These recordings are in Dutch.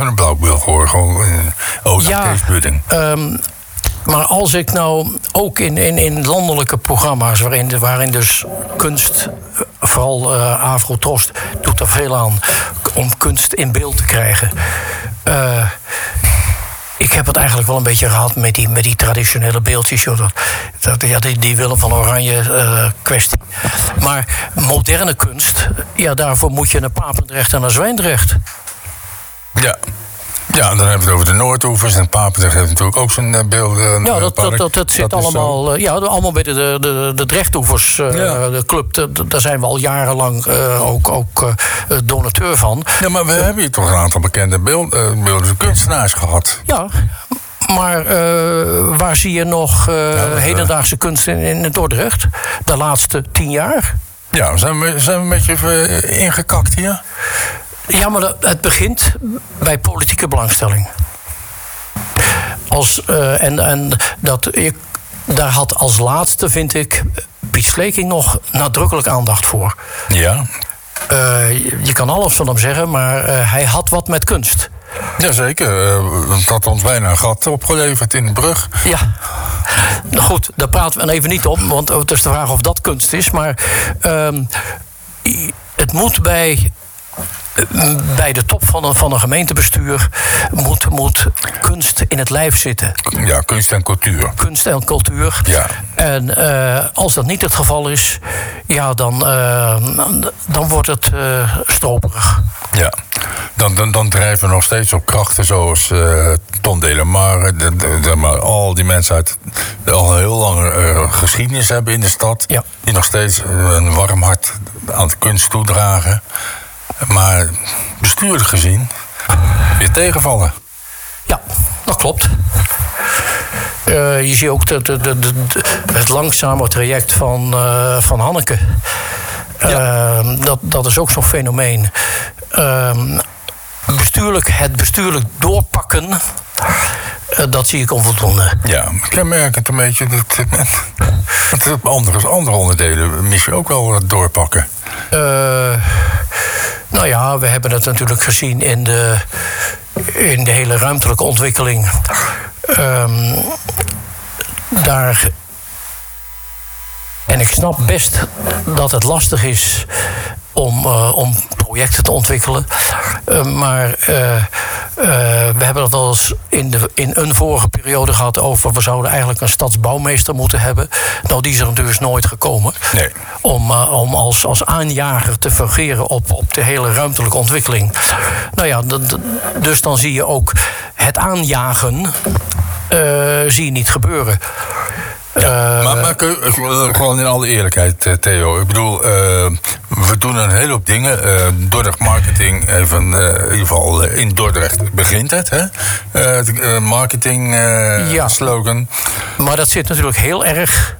van een blauwbil gehoord. Gewoon Kees Budding. Maar als ik nou ook in landelijke programma's... waarin dus kunst, vooral Afro-Trost... doet er veel aan om kunst in beeld te krijgen. Ik heb het eigenlijk wel een beetje gehad met die traditionele beeldjes. Die Willem van Oranje kwestie. Maar moderne kunst, daarvoor moet je naar Papendrecht en naar Zwijndrecht. Ja. Ja, dan hebben we het over de Noordoevers. En Papendrecht heeft natuurlijk ook zijn beelden. Dat zit allemaal... allemaal bij de Drechtoevers, de club. Daar zijn we al jarenlang ook donateur van. Ja, maar we hebben hier toch een aantal bekende beeldende kunstenaars gehad. Ja, maar waar zie je nog hedendaagse kunst in Dordrecht? De laatste 10 jaar? Ja, zijn we een beetje ingekakt hier? Ja, maar het begint bij politieke belangstelling. Daar had als laatste, vind ik, Piet Sleeking nog nadrukkelijk aandacht voor. Ja. Je kan alles van hem zeggen, maar hij had wat met kunst. Jazeker, dat had ons bijna een gat opgeleverd in de brug. Ja, nou goed, daar praten we even niet om, want het is de vraag of dat kunst is. Maar het moet bij de top van een gemeentebestuur moet kunst in het lijf zitten. Ja, kunst en cultuur. Kunst en cultuur. Ja. En als dat niet het geval is, dan wordt het stroperig. Ja, dan drijven we nog steeds op krachten zoals Ton Delamare. Al die mensen uit al een heel lange geschiedenis hebben in de stad. Ja. Die nog steeds een warm hart aan de kunst toedragen. Maar bestuurlijk gezien weer tegenvallen. Ja, dat klopt. Je ziet ook het langzame traject van Hanneke. Ja. Dat is ook zo'n fenomeen. Het bestuurlijk doorpakken, dat zie ik onvoldoende. Ja, ik merk het een beetje dat andere onderdelen misschien ook wel doorpakken. Nou ja, we hebben het natuurlijk gezien in de hele ruimtelijke ontwikkeling. En ik snap best dat het lastig is om projecten te ontwikkelen. Maar we hebben dat al eens in een vorige periode gehad over... we zouden eigenlijk een stadsbouwmeester moeten hebben. Nou, die is er dus nooit gekomen. Nee. Om als aanjager te fungeren op de hele ruimtelijke ontwikkeling. Nou ja, dus dan zie je ook het aanjagen zie je niet gebeuren. Maar gewoon in alle eerlijkheid, Theo. Ik bedoel, we doen een hele hoop dingen. Dordrecht Marketing, even in ieder geval in Dordrecht begint het, hè? Marketing slogan. Maar dat zit natuurlijk heel erg,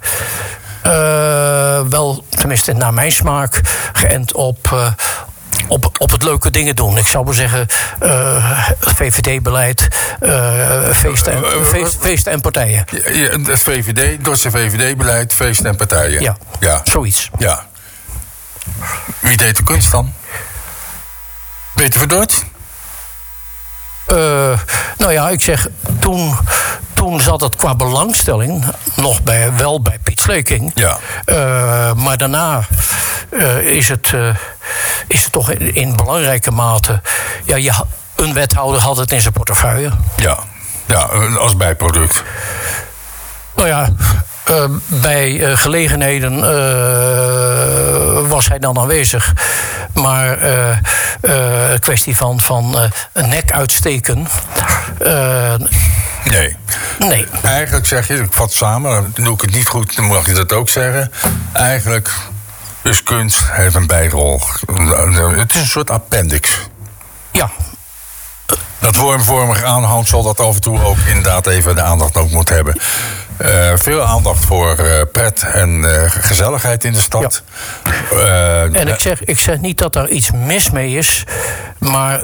wel, tenminste naar mijn smaak, geënt op het leuke dingen doen. Ik zou maar zeggen, VVD-beleid, feesten en partijen. Ja, het VVD, Dordtse VVD-beleid, feesten en partijen. Ja, zoiets. Ja. Wie deed de kunst dan? Peter Verdort? Nou ja, ik zeg, toen zat het qua belangstelling nog wel bij Piet Sleeking. Ja. Maar daarna is het toch in belangrijke mate... Ja, een wethouder had het in zijn portefeuille. Ja, als bijproduct. Nou ja, bij gelegenheden was hij dan aanwezig. Maar kwestie van een nek uitsteken... Nee. Eigenlijk zeg je, ik vat samen, dan doe ik het niet goed, dan mag je dat ook zeggen. Eigenlijk is kunst heeft een bijrol. Het is een soort appendix. Ja. Dat wormvormig aanhangsel dat af en toe ook inderdaad even de aandacht ook moet hebben. Veel aandacht voor pret en gezelligheid in de stad. Ja. En ik zeg niet dat daar iets mis mee is, maar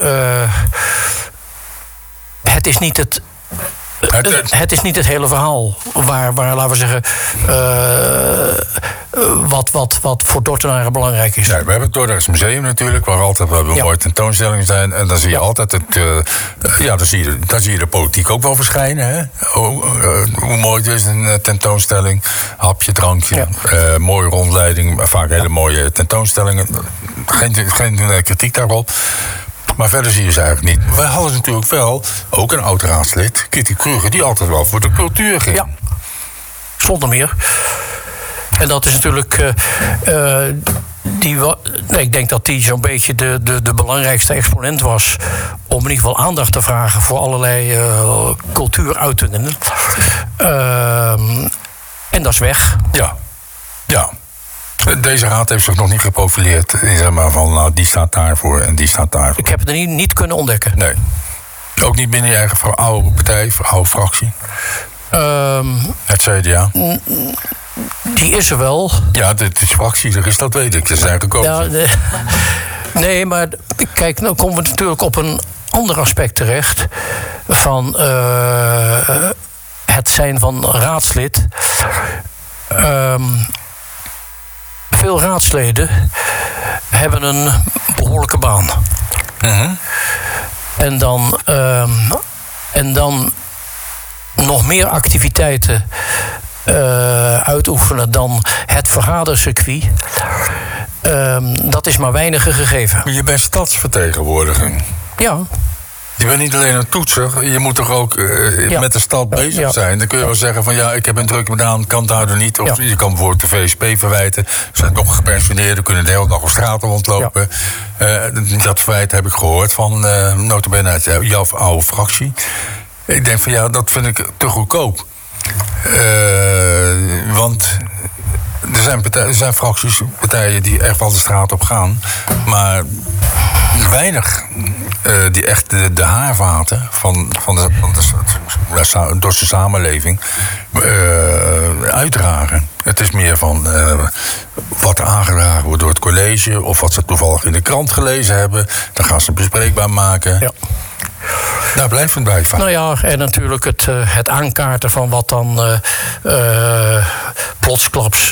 het is niet het is niet het hele verhaal waar laten we zeggen, wat voor Dordtenaren belangrijk is. Ja, we hebben het Dordrechts Museum natuurlijk, waar altijd wel mooie tentoonstellingen zijn. En dan zie je altijd dan zie je de politiek ook wel verschijnen. Hè? Hoe mooi het is, een tentoonstelling. Hapje, drankje, mooie rondleiding, vaak hele mooie tentoonstellingen. Geen kritiek daarop. Maar verder zie je ze eigenlijk niet. We hadden natuurlijk wel ook een oud-raadslid, Kitty Kruger, die altijd wel voor de cultuur ging. Ja, zonder meer. En dat is natuurlijk... ik denk dat die zo'n beetje de belangrijkste exponent was om in ieder geval aandacht te vragen voor allerlei cultuuruitingen. En dat is weg. Ja. Deze raad heeft zich nog niet geprofileerd. Zeg maar van, nou, die staat daarvoor en die staat daarvoor. Ik heb het niet kunnen ontdekken. Nee. Ook niet binnen je eigen oude partij, oude fractie? Het CDA? Die is er wel. Ja, het is fractie, dus dat weet ik. Ze zijn gekozen. Ja, nee, maar kijk, nou komen we natuurlijk op een ander aspect terecht. Van het zijn van raadslid. Veel raadsleden hebben een behoorlijke baan. Uh-huh. En dan nog meer activiteiten uitoefenen dan het vergadercircuit. Dat is maar weinige gegeven. Maar je bent stadsvertegenwoordiger. Ja. Je bent niet alleen een toetser, je moet toch ook met de stad bezig zijn. Dan kun je wel zeggen van ja, ik heb een druk gedaan, kan daardoor niet. Of je kan bijvoorbeeld de VSP verwijten. Ze zijn toch gepensioneerden, kunnen de hele dag op straat rondlopen. Dat feit heb ik gehoord van nota bene uit jouw oude fractie. Ik denk van ja, dat vind ik te goedkoop. Want er zijn fracties, partijen die echt wel de straat op gaan. Maar weinig die echt de haarvaten van de Dortse samenleving uitdragen. Het is meer van wat er aangedragen wordt door het college, of wat ze toevallig in de krant gelezen hebben. Dan gaan ze bespreekbaar maken. Ja. Daar blijft het bij van. Nou ja, en natuurlijk het aankaarten van wat dan plotsklaps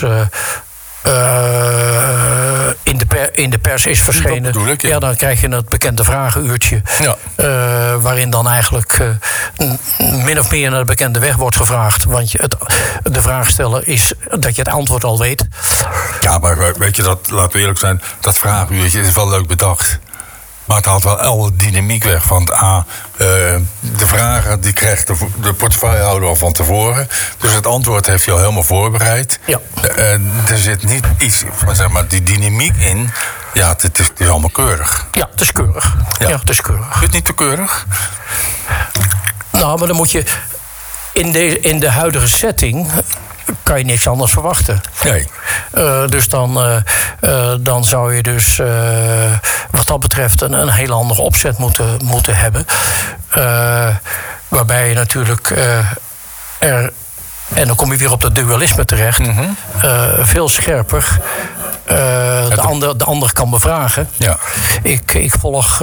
in de pers is verschenen. Dat bedoel ik, ja. Dan krijg je het bekende vragenuurtje. Ja. Waarin dan eigenlijk min of meer naar de bekende weg wordt gevraagd. Want de vraag stellen is dat je het antwoord al weet. Ja, maar weet je, laten we eerlijk zijn, dat vragenuurtje is wel leuk bedacht. Maar het haalt wel alle dynamiek weg van de vragen die krijgt de portefeuillehouder al van tevoren. Dus het antwoord heeft hij al helemaal voorbereid. Ja. Er zit niet iets van zeg maar, die dynamiek in. Ja, het is allemaal keurig. Ja, het is keurig. Ja, het is keurig. Vind je het niet te keurig? Nou, maar dan moet je in de huidige setting kan je niks anders verwachten. Nee. Dus dan zou je dus wat dat betreft een hele andere opzet moeten hebben. Waarbij je natuurlijk en dan kom je weer op dat dualisme terecht. Mm-hmm. Veel scherper de ander kan bevragen. Ja. Ik volg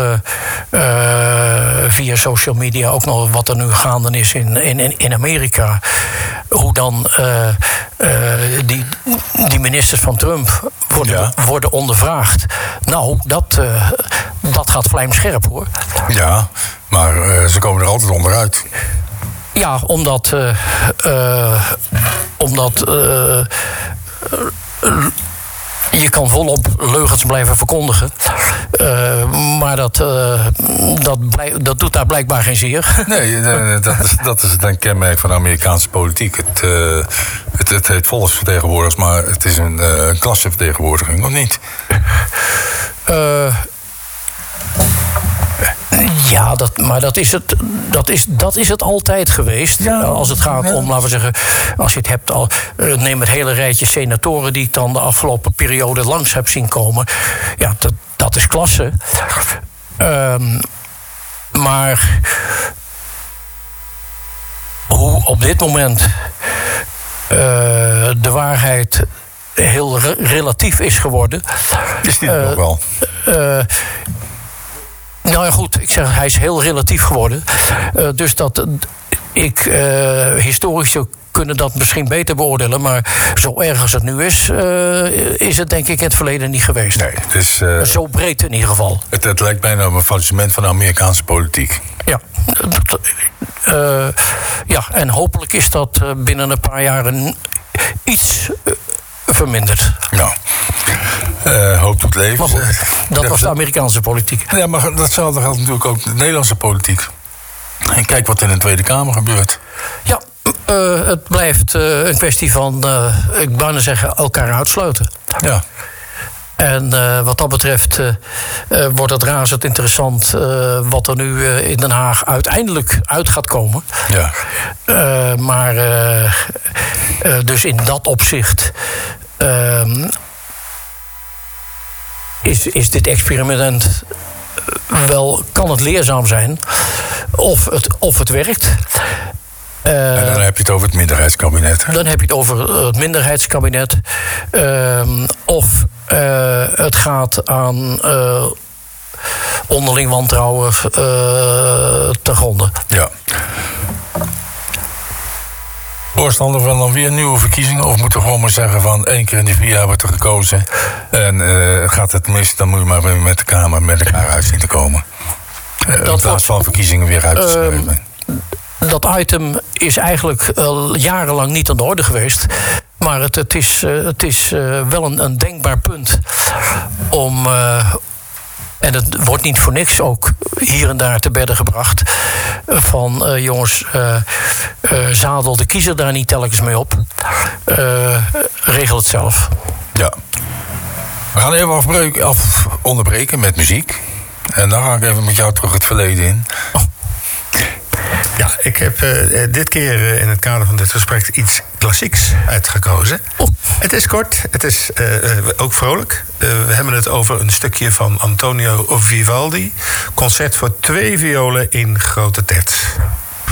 via social media ook nog wat er nu gaande is in Amerika. Hoe dan die ministers van Trump worden ondervraagd. Nou, dat gaat vlijmscherp, hoor. Ja, maar ze komen er altijd onderuit. Ja, omdat je kan volop leugens blijven verkondigen. Maar dat doet daar blijkbaar geen zeer. Nee, dat is een kenmerk van de Amerikaanse politiek. Het heet volksvertegenwoordigers, maar het is een klassevertegenwoordiging, of niet? Ja, maar dat is het altijd geweest. Ja, als het gaat om, laten we zeggen, als je het hebt neem het hele rijtje senatoren die ik dan de afgelopen periode langs heb zien komen. Ja, dat is klasse. Maar hoe op dit moment de waarheid heel relatief is geworden. Is die nog wel? Nou ja, goed, ik zeg, hij is heel relatief geworden. Dus dat ik historisch kunnen dat misschien beter beoordelen. Maar zo erg als het nu is het denk ik in het verleden niet geweest. Nee, het is, zo breed in ieder geval. Het lijkt bijna op een faillissement van de Amerikaanse politiek. Ja, en hopelijk is dat binnen een paar jaren iets verminderd. Nou, hoop tot leven. Maar goed, dat was de Amerikaanse politiek. Ja, maar datzelfde geldt natuurlijk ook de Nederlandse politiek. En kijk wat in de Tweede Kamer gebeurt. Ja, het blijft een kwestie van, ik bijna zeggen, elkaar uitsluiten. Ja. En wat dat betreft wordt het razend interessant wat er nu in Den Haag uiteindelijk uit gaat komen. Ja. Dus in dat opzicht is dit experiment wel, kan het leerzaam zijn of het werkt. En dan heb je het over het minderheidskabinet. Hè? Dan heb je het over het minderheidskabinet. Of het gaat aan onderling wantrouwen ten gronde. Ja. Voorstander van dan weer nieuwe verkiezingen? Of moeten we gewoon maar zeggen van 1 keer in de 4 jaar wordt er gekozen. En gaat het mis, dan moet je maar weer met de Kamer met elkaar uit zien te komen. In plaats van verkiezingen weer uit te schrijven. Dat item is eigenlijk jarenlang niet aan de orde geweest. Maar het is wel een denkbaar punt om... en het wordt niet voor niks ook hier en daar te bedden gebracht. Van onderling zadel de kiezer daar niet telkens mee op. Regel het zelf. Ja. We gaan even onderbreken met muziek. En dan ga ik even met jou terug het verleden in. Oh. Ja, ik heb dit keer in het kader van dit gesprek iets klassieks uitgekozen. Oh. Het is kort, het is ook vrolijk. We hebben het over een stukje van Antonio Vivaldi. Concert voor 2 violen in grote terts.